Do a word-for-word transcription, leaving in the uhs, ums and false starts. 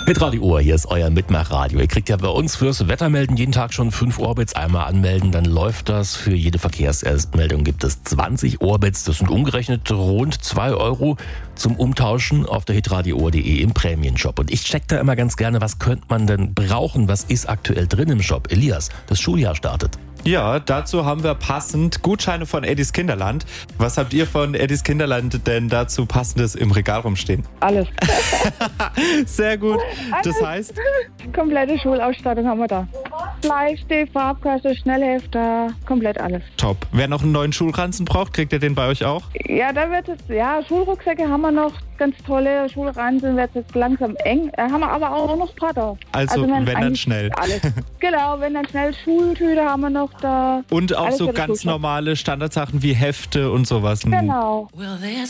Hitradio Uhr, hier ist euer Mitmachradio. Ihr kriegt ja bei uns fürs Wettermelden jeden Tag schon fünf Orbits. Einmal anmelden, dann läuft das. Für jede Verkehrserstmeldung gibt es zwanzig Orbits. Das sind umgerechnet rund zwei Euro zum Umtauschen auf der hitradio uhr punkt de im Prämienshop. Und ich check da immer ganz gerne, was könnte man denn brauchen? Was ist aktuell drin im Shop? Elias, das Schuljahr startet. Ja, dazu haben wir passend Gutscheine von Eddies Kinderland. Was habt ihr von Eddies Kinderland denn dazu passendes im Regal rumstehen? Alles. Sehr gut. Das heißt? Komplette Schulausstattung haben wir da. Bleistift, Farbkasse, Schnellhefter, komplett alles. Top. Wer noch einen neuen Schulranzen braucht, kriegt ihr den bei euch auch? Ja, da wird es, ja, Schulrucksäcke haben wir noch, ganz tolle Schulranzen, wird es langsam eng. Da haben wir aber auch noch ein paar da. Also, wir haben wenn dann eigentlich schnell. Alles. Genau, wenn dann schnell Schultüte haben wir noch da. Und auch Alles so für den ganz Schulstoff. normale Standardsachen wie Hefte und sowas. Genau.